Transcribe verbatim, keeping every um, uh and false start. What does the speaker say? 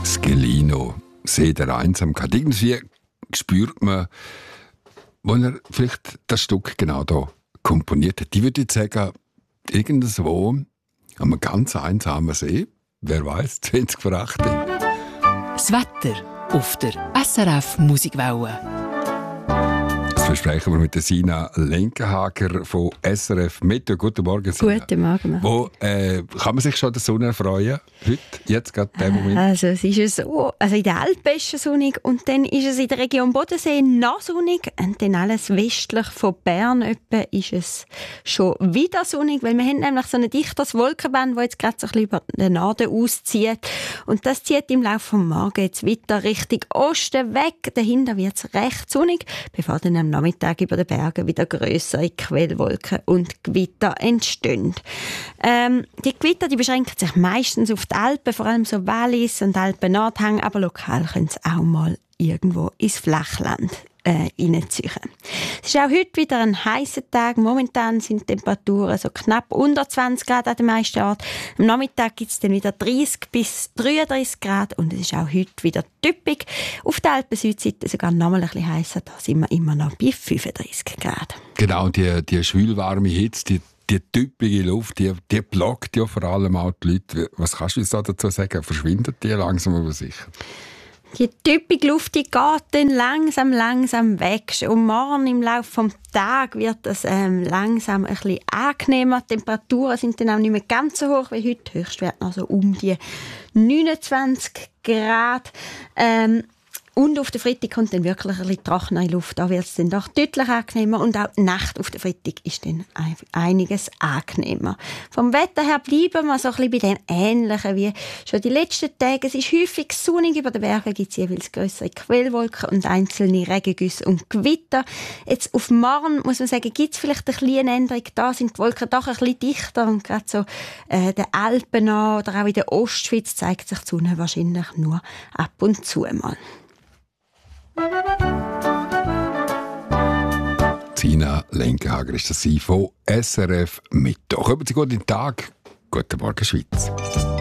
Scelino, See der Einsamkeit. Irgendwie spürt man, wo er vielleicht das Stück genau da komponiert hat. Ich würde jetzt sagen, irgendwo an einem ganz einsamen See, wer weiß, zwanzig vor acht. Das Wetter auf der S R F Musikwelle. Das besprechen wir mit der Sina Lenkenhager von S R F Meteo. Guten Morgen, Sina. Guten Morgen. Wo, äh, kann man sich schon der Sonne erfreuen? Heute, jetzt gerade in dem Moment? Also es ist so, also in den Alpen ist es sonnig und dann ist es in der Region Bodensee noch sonnig und dann alles westlich von Bern etwa ist es schon wieder sonnig, weil wir haben nämlich so ein dichtes Wolkenband, das jetzt gerade so ein bisschen über den Norden auszieht und das zieht im Laufe des Morgens jetzt weiter Richtung Osten weg. Dahinter wird es recht sonnig, bevor dann am Nachmittag über den Bergen wieder grössere Quellwolken und Gewitter entstehen. Ähm, die Gewitter die beschränken sich meistens auf die Alpen, vor allem so Wallis und Alpen-Nordhang, aber lokal können sie auch mal irgendwo ins Flachland äh, reinziehen. Es ist auch heute wieder ein heißer Tag. Momentan sind die Temperaturen so knapp unter zwanzig Grad an den meisten Orten. Am Nachmittag gibt es dann wieder dreißig bis dreiunddreißig Grad und es ist auch heute wieder typisch. Auf der Alpen-Südseite sogar noch mal ein bisschen heißer. Da sind wir immer noch bei fünfunddreißig Grad. Genau, die, die schwülwarme Hitze, die Die typische Luft, die, die blockt ja vor allem auch die Leute. Was kannst du uns dazu sagen? Verschwindet die langsam aber sicher? Die typische Luft die geht dann langsam, langsam weg. Und morgen im Laufe des Tages wird es ähm, langsam ein bisschen angenehmer. Die Temperaturen sind dann auch nicht mehr ganz so hoch wie heute. Höchstwert noch so um die neunundzwanzig Grad. Ähm, Und auf den Freitag kommt dann wirklich ein bisschen trockenere Luft. Da wird es dann doch deutlich angenehmer. Und auch die Nacht auf den Freitag ist dann einiges angenehmer. Vom Wetter her bleiben wir so ein bisschen bei dem Ähnlichen wie schon die letzten Tage. Es ist häufig sonnig. Über den Bergen gibt es jeweils grössere Quellwolken und einzelne Regengüsse und Gewitter. Jetzt auf morgen, muss man sagen, gibt es vielleicht eine kleine Änderung. Da sind die Wolken doch ein bisschen dichter. Und gerade so äh, den Alpen an oder auch in der Ostschweiz zeigt sich die Sonne wahrscheinlich nur ab und zu mal. Sina Lenkenhager ist das von S R F Mittag. Kommen Sie gut in den Tag. Guten Morgen, Schweiz.